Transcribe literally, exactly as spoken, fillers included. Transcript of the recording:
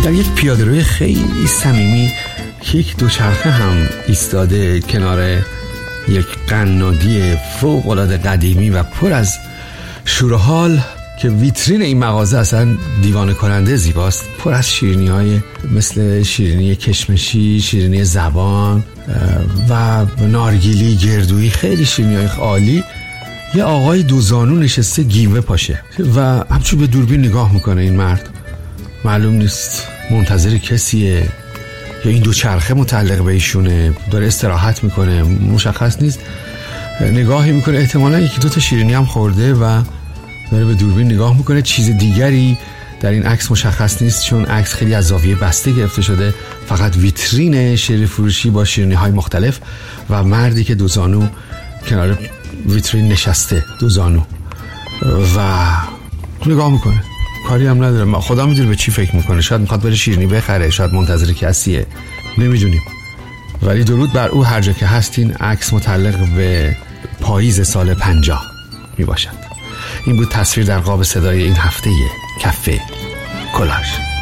در یک پیاده‌روی خیلی صمیمی یک دوچرخه هم ایستاده کنار یک قنادی فوق‌العاده قدیمی و پر از شور و حال که ویترین این مغازه اصلا دیوانه کننده زیباست، پر از شیرینی های مثل شیرینی کشمشی، شیرینی زبان و نارگیلی، گردویی، خیلی شیرینی های عالی. یه آقای دوزانو نشسته گیوه پاشه و همچون به دوربین نگاه میکنه. این مرد معلوم نیست منتظر کسیه یا این دوچرخه متعلق به ایشونه، داره استراحت میکنه، مشخص نیست. نگاهی میکنه، احتمالا یکی دو تا شیرینی هم خورده و داره به دوربین نگاه میکنه. چیز دیگری در این عکس مشخص نیست چون عکس خیلی از زاویه بسته گرفته شده، فقط ویترین شیرینی فروشی با شیرینی های مختلف و مردی که دوزانو کنار ویترین نشسته، دوزانو و نگاه میکنه. کاری هم نداره، خدا میدونه به چی فکر میکنه. شاید میخواد بره شیرینی بخره، شاید منتظر کسیه، نمیدونیم. ولی درود بر او هر جا که هستین. عکس متعلق به پاییز سال پنجاه میباشد. این بود تصویر در قاب صدای این هفته کافه کلاژ.